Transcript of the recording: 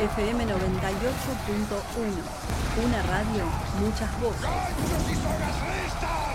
FM 98.1. Una radio, muchas voces. ¡Ganchos y sogas listas!